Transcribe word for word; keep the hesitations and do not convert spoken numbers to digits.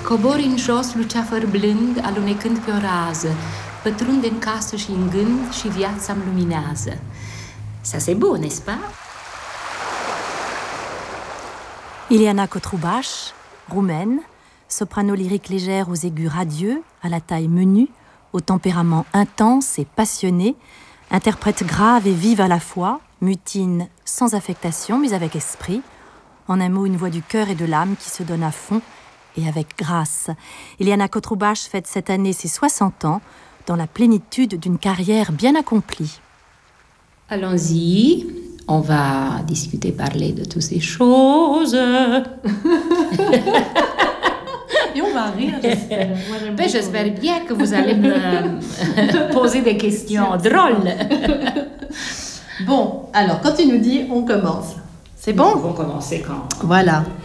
Cobori în jos lucea fărblând, alunecând pe o rază, pătrunde în casă și în gând și viața-mi luminează. Ça c'est beau, n'est-ce pas? Ileana Cotrubach, roumaine, soprano lyrique légère aux aigus radieux, à la taille menue, au tempérament intense et passionné, interprète grave et vive à la fois, mutine sans affectation mais avec esprit, en un mot une voix du cœur et de l'âme qui se donne à fond et avec grâce. Ileana Cotrubach fête cette année ses soixante ans, dans la plénitude d'une carrière bien accomplie. Allons-y, on va discuter, parler de toutes ces choses. Et on va rire, j'espère. Moi, j'aime ben, j'espère bien que vous allez me poser des questions drôles. Bon, alors, quand tu nous dis, on commence. C'est bon? On va commencer quand? Voilà.